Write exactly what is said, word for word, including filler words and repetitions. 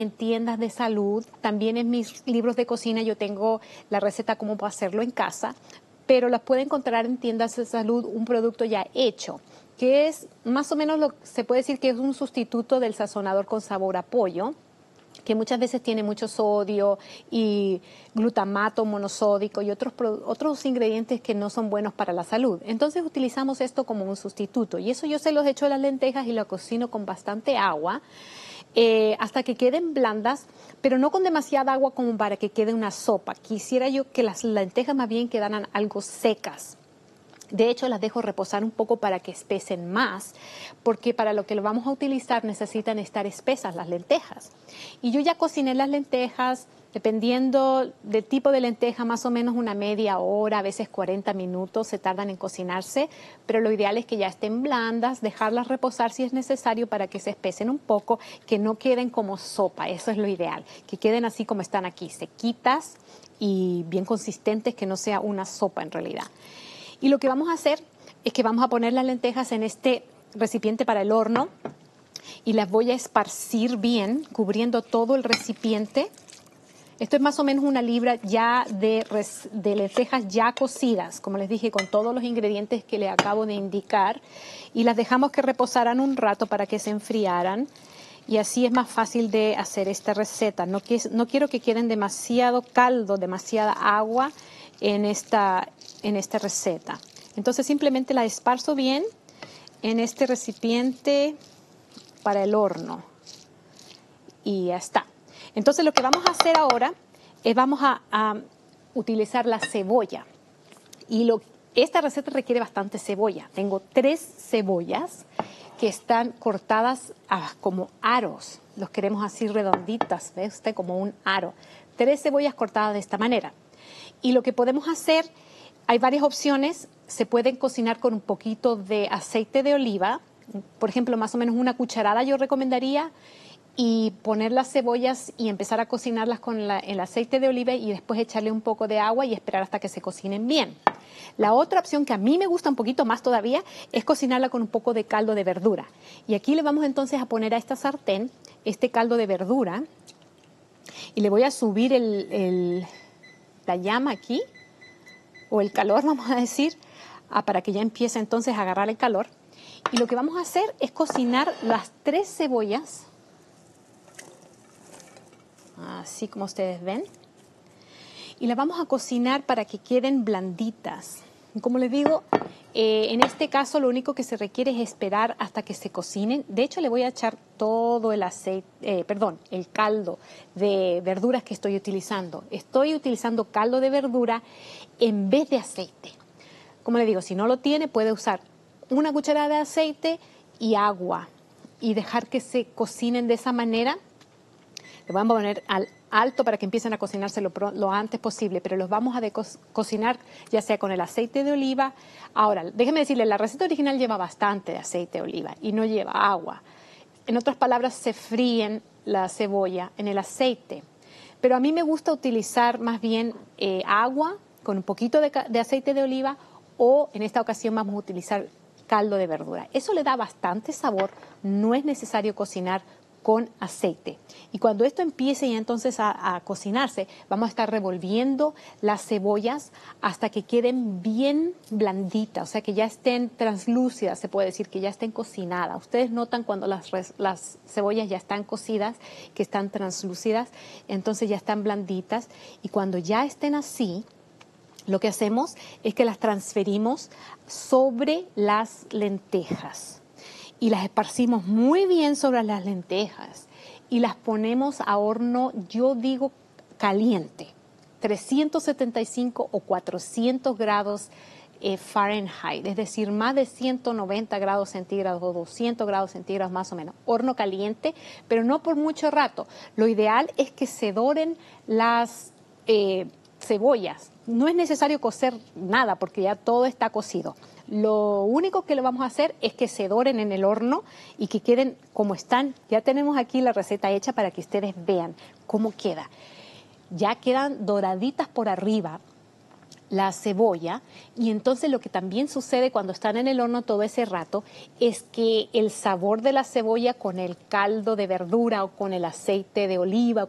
en tiendas de salud, también en mis libros de cocina yo tengo la receta cómo hacerlo en casa, pero las puede encontrar en tiendas de salud un producto ya hecho, que es más o menos lo se puede decir que es un sustituto del sazonador con sabor a pollo, que muchas veces tiene mucho sodio y glutamato monosódico y otros, otros ingredientes que no son buenos para la salud. Entonces utilizamos esto como un sustituto y eso yo se los echo a las lentejas y lo cocino con bastante agua eh, hasta que queden blandas, pero no con demasiada agua como para que quede una sopa. Quisiera yo que las lentejas más bien quedaran algo secas. De hecho, las dejo reposar un poco para que espesen más, porque para lo que lo vamos a utilizar necesitan estar espesas las lentejas. Y yo ya cociné las lentejas, dependiendo del tipo de lenteja, más o menos una media hora, a veces cuarenta minutos se tardan en cocinarse, pero lo ideal es que ya estén blandas, dejarlas reposar si es necesario para que se espesen un poco, que no queden como sopa, eso es lo ideal, que queden así como están aquí, sequitas y bien consistentes, que no sea una sopa en realidad. Y lo que vamos a hacer es que vamos a poner las lentejas en este recipiente para el horno y las voy a esparcir bien, cubriendo todo el recipiente. Esto es más o menos una libra ya de, de lentejas ya cocidas, como les dije, con todos los ingredientes que les acabo de indicar. Y las dejamos que reposaran un rato para que se enfriaran. Y así es más fácil de hacer esta receta. No, no quiero que queden demasiado caldo, demasiada agua en esta, en esta receta. Entonces simplemente la esparzo bien en este recipiente para el horno. Y ya está. Entonces lo que vamos a hacer ahora es vamos a, a utilizar la cebolla. Y lo, esta receta requiere bastante cebolla. Tengo tres cebollas que están cortadas ah, como aros. Los queremos así redonditas, ¿ve usted? Como un aro. Tres cebollas cortadas de esta manera. Y lo que podemos hacer, hay varias opciones. Se pueden cocinar con un poquito de aceite de oliva. Por ejemplo, más o menos una cucharada yo recomendaría. Y poner las cebollas y empezar a cocinarlas con la, el aceite de oliva y después echarle un poco de agua y esperar hasta que se cocinen bien. La otra opción que a mí me gusta un poquito más todavía es cocinarla con un poco de caldo de verdura. Y aquí le vamos entonces a poner a esta sartén este caldo de verdura y le voy a subir el, el, la llama aquí, o el calor vamos a decir, ah, para que ya empiece entonces a agarrar el calor. Y lo que vamos a hacer es cocinar las tres cebollas, así como ustedes ven, y las vamos a cocinar para que queden blanditas. Como les digo, eh, en este caso lo único que se requiere es esperar hasta que se cocinen. De hecho, le voy a echar todo el aceite, eh, perdón, el caldo de verduras que estoy utilizando. Estoy utilizando caldo de verdura en vez de aceite. Como les digo, si no lo tiene, puede usar una cucharada de aceite y agua y dejar que se cocinen de esa manera. Le vamos a poner al alto para que empiecen a cocinarse lo, lo antes posible, pero los vamos a co cocinar ya sea con el aceite de oliva. Ahora, déjenme decirles, la receta original lleva bastante de aceite de oliva y no lleva agua. En otras palabras, se fríen la cebolla en el aceite. Pero a mí me gusta utilizar más bien eh, agua con un poquito de, de aceite de oliva, o en esta ocasión vamos a utilizar caldo de verdura. Eso le da bastante sabor, no es necesario cocinar con aceite. Y cuando esto empiece ya entonces a, a cocinarse, vamos a estar revolviendo las cebollas hasta que queden bien blanditas, o sea que ya estén translúcidas, se puede decir, que ya estén cocinadas. Ustedes notan cuando las, las cebollas ya están cocidas, que están translúcidas, entonces ya están blanditas. Y cuando ya estén así, lo que hacemos es que las transferimos sobre las lentejas. Y las esparcimos muy bien sobre las lentejas y las ponemos a horno, yo digo, caliente, trescientos setenta y cinco o cuatrocientos grados eh, Fahrenheit, es decir, más de ciento noventa grados centígrados o doscientos grados centígrados más o menos, horno caliente, pero no por mucho rato. Lo ideal es que se doren las eh, cebollas. No es necesario cocer nada porque ya todo está cocido. Lo único que le vamos a hacer es que se doren en el horno y que queden como están. Ya tenemos aquí la receta hecha para que ustedes vean cómo queda. Ya quedan doraditas por arriba. la cebolla, y entonces lo que también sucede cuando están en el horno todo ese rato es que el sabor de la cebolla con el caldo de verdura o con el aceite de oliva,